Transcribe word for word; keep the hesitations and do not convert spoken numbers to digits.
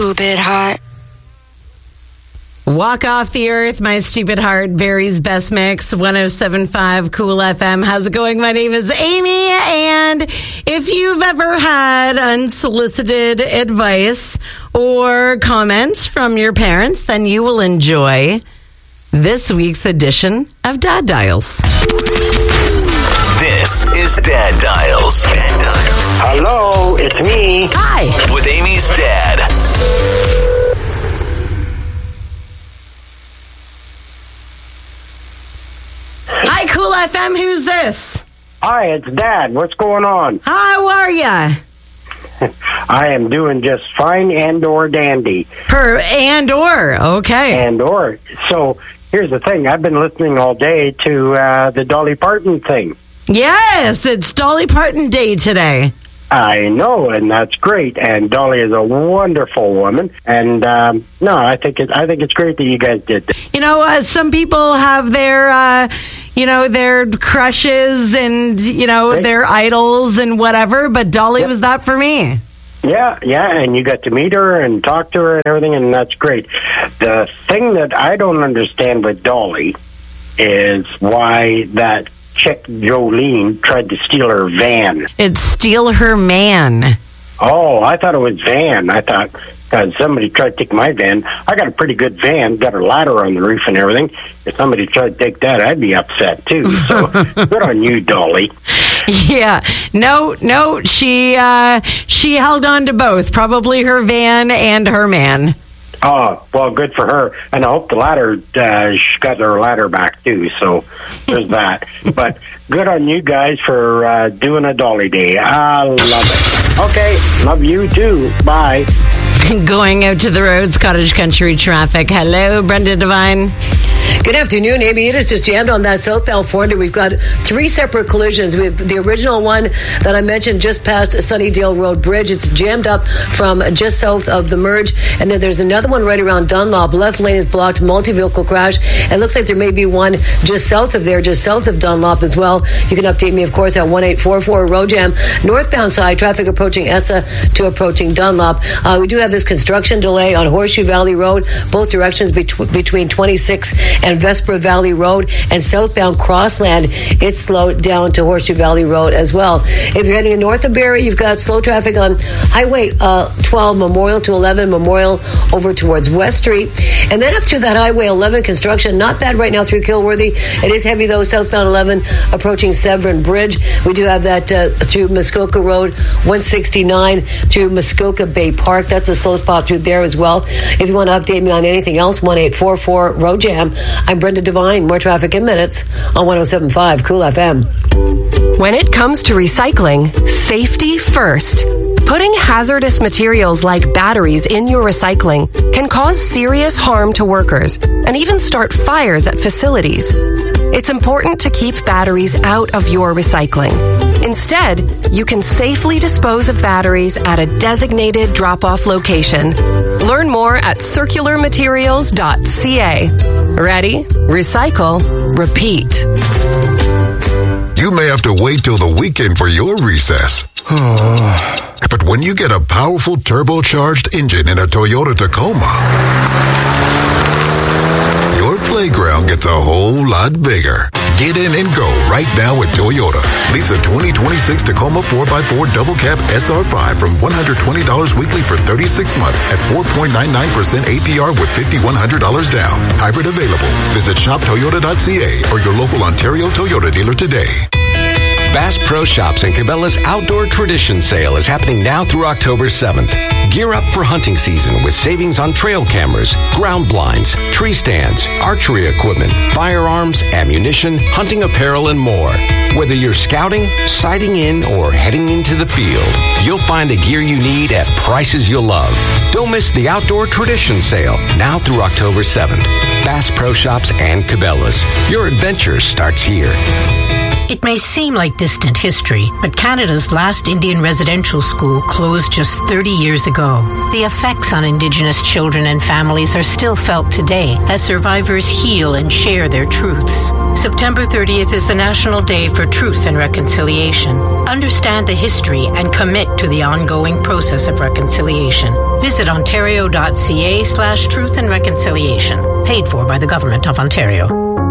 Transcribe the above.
Stupid heart. Walk Off the Earth, My Stupid Heart, Barry's Best Mix, one oh seven point five Cool F M. How's it going? My name is Amy, and if you've ever had unsolicited advice or comments from your parents, then you will enjoy this week's edition of Dad Dials. This is Dad Dials. Dad Dials. Hello, it's me. Hi. With Amy's dad. Hi, Cool F M. Who's this? Hi, it's Dad. What's going on? How are ya? I am doing just fine and or dandy. Per and or. Okay. And or. So, here's the thing. I've been listening all day to uh, the Dolly Parton thing. Yes, it's Dolly Parton Day today. I know, and that's great. And Dolly is a wonderful woman. And um, no, I think it, I think it's great that you guys did this. You know, uh, some people have their, uh, you know, their crushes and you know Right. their idols and whatever. But Dolly Yep. was that for me. Yeah, yeah, and you got to meet her and talk to her and everything, and that's great. The thing that I don't understand with Dolly is why that chick Jolene tried to steal her van. It's Steal Her Man. Oh, I thought it was van. I thought because somebody tried to take my van. I got a pretty good van, got a ladder on the roof and everything. If somebody tried to take that, I'd be upset too. So good on you, Dolly. Yeah, no, no, she uh, she held on to both, probably her van and her man. Oh, well, good for her. And I hope the ladder, uh, she got her ladder back, too. So there's that. But good on you guys for uh, doing a Dolly Day. I love it. Okay, love you, too. Bye. Going out to the roads, cottage country traffic. Hello, Brenda Devine. Good afternoon, Amy. It is just jammed on that southbound four hundred. We've got three separate collisions. We have the original one that I mentioned just past Sunnydale Road Bridge. It's jammed up from just south of the merge. And then there's another one right around Dunlop. Left lane is blocked, multi-vehicle crash. It looks like there may be one just south of there, just south of Dunlop as well. You can update me, of course, at one eight four four road jam. Northbound side, traffic approaching Essa to approaching Dunlop. Uh, we do have this construction delay on Horseshoe Valley Road, both directions bet- between twenty-six and Vesper Valley Road, and southbound Crossland, it's slowed down to Horseshoe Valley Road as well. If you're heading north of Barrie, you've got slow traffic on Highway uh, twelve, Memorial to eleven, Memorial over towards West Street, and then up through that Highway eleven construction. Not bad right now through Kilworthy. It is heavy though, southbound eleven approaching Severn Bridge. We do have that uh, through Muskoka Road, one sixty-nine through Muskoka Bay Park. That's a slow spot through there as well. If you want to update me on anything else, one eight four four road jam. I'm Brenda Devine. More traffic in minutes on one oh seven point five Cool F M. When it comes to recycling, safety first. Putting hazardous materials like batteries in your recycling can cause serious harm to workers and even start fires at facilities. It's important to keep batteries out of your recycling. Instead, you can safely dispose of batteries at a designated drop-off location. Learn more at circular materials dot c a. Ready? Recycle. Repeat. You may have to wait till the weekend for your recess. But when you get a powerful turbocharged engine in a Toyota Tacoma, your playground gets a whole lot bigger. Get in and go right now at Toyota. Lease a twenty twenty-six Tacoma four by four Double Cab S R five from one hundred twenty dollars weekly for thirty-six months at four point nine nine percent A P R with five thousand one hundred dollars down. Hybrid available. Visit shop toyota dot c a or your local Ontario Toyota dealer today. Bass Pro Shops and Cabela's Outdoor Tradition Sale is happening now through October seventh. Gear up for hunting season with savings on trail cameras, ground blinds, tree stands, archery equipment, firearms, ammunition, hunting apparel, and more. Whether you're scouting, sighting in, or heading into the field, you'll find the gear you need at prices you'll love. Don't miss the Outdoor Tradition Sale now through October seventh. Bass Pro Shops and Cabela's. Your adventure starts here. It may seem like distant history, but Canada's last Indian residential school closed just thirty years ago. The effects on Indigenous children and families are still felt today as survivors heal and share their truths. September thirtieth is the National Day for Truth and Reconciliation. Understand the history and commit to the ongoing process of reconciliation. Visit ontario.ca slash truth and reconciliation. Paid for by the Government of Ontario.